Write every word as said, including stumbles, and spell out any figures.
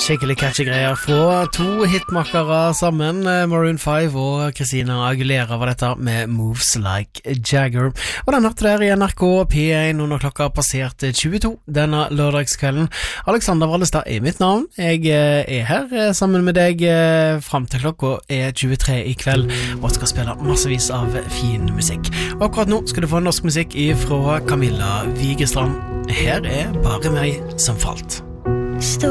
Skikkelig catchy greier fra to hitmakere sammen, Maroon five og Christina Aguilera var dette med Moves Like Jagger. Og den hørte der i N R K P one når klokka passerte tjueto denne lørdagskvelden. Alexander Wallestad er mitt navn. Jeg er her sammen med deg frem til klokka er tjuetre i kveld og skal spille massevis av fin musikk. Og akkurat nå skal du få norsk musikk fra Camilla Wigestrand. Her er Bare meg som falt. Stå